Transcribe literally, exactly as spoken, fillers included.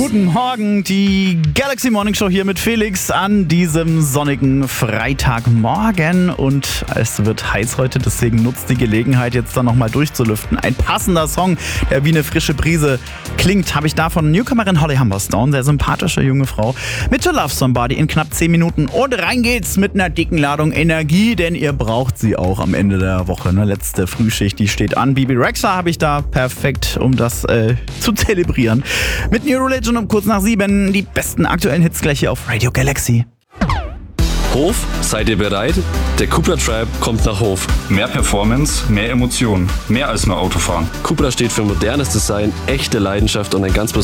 Guten Morgen, die Galaxy Morning Show hier mit Felix an diesem sonnigen Freitagmorgen. Und es wird heiß heute, deswegen nutzt die Gelegenheit, jetzt dann nochmal durchzulüften. Ein passender Song, der wie eine frische Brise klingt, habe ich da von Newcomerin Holly Humberstone, sehr sympathische junge Frau, mit To Love Somebody in knapp zehn Minuten. Und rein geht's mit einer dicken Ladung Energie, denn ihr braucht sie auch am Ende der Woche. Ne? Letzte Frühschicht, die steht an. Bibi Rexha habe ich da perfekt, um das äh, zu zelebrieren. Mit New Religion um kurz nach sieben die besten aktuellen Hits gleich hier auf Radio Galaxy. Hof, seid ihr bereit? Der Cupra Tribe kommt nach Hof. Mehr Performance, mehr Emotionen, mehr als nur Autofahren. Cupra steht für modernes Design, echte Leidenschaft und ein ganz